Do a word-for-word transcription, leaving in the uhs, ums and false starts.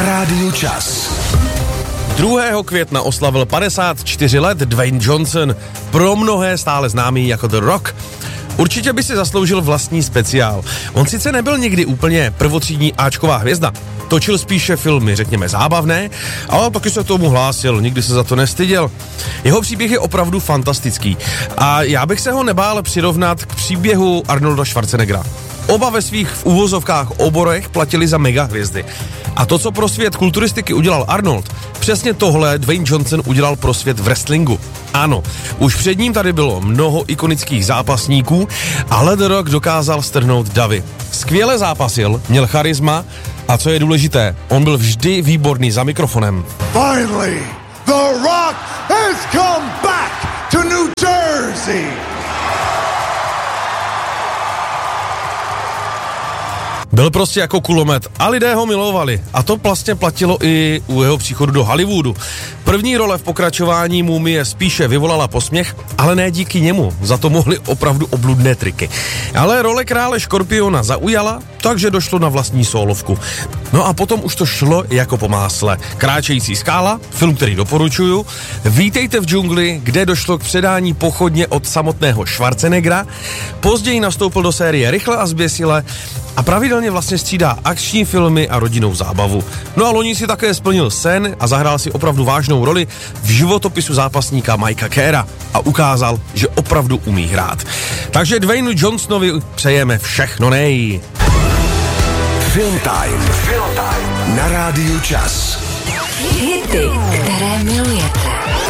Rádiu Čas. druhého května oslavil padesát čtyři let Dwayne Johnson, pro mnohé stále známý jako The Rock. Určitě by si zasloužil vlastní speciál. On sice nebyl nikdy úplně prvotřídní áčková hvězda, točil spíše filmy, řekněme, zábavné, ale taky se k tomu hlásil, nikdy se za to nestyděl. Jeho příběh je opravdu fantastický a já bych se ho nebál přirovnat k příběhu Arnolda Schwarzeneggera. Oba ve svých v úvozovkách oborech platili za megahvězdy. A to, co pro svět kulturistiky udělal Arnold, přesně tohle Dwayne Johnson udělal pro svět v wrestlingu. Ano, už před ním tady bylo mnoho ikonických zápasníků, ale The Rock dokázal strhnout davy. Skvěle zápasil, měl charisma a co je důležité, on byl vždy výborný za mikrofonem. Finally, The Rock has come back to New Jersey. Byl prostě jako kulomet a lidé ho milovali. A to vlastně platilo i u jeho příchodu do Hollywoodu. První role v pokračování Mumie spíše vyvolala posměch, ale ne díky němu. Za to mohly opravdu obludné triky. Ale role krále Škorpiona zaujala, takže došlo na vlastní sólovku. No a potom už to šlo jako po másle. Kráčející skála, film, který doporučuju. Vítejte v džungli, kde došlo k předání pochodně od samotného Schwarzeneggera. Později nastoupil do série Rychle a zběsile a pravidelně vlastně střídá akční filmy a rodinnou zábavu. No a loni si také splnil sen a zahrál si opravdu vážnou roli v životopisu zápasníka Mikea Kera a ukázal, že opravdu umí hrát. Takže Dwaynu Johnsonovi přejeme všechno nej. Film Time. Film Time. Na Rádiu Čas. Hity, které milujete.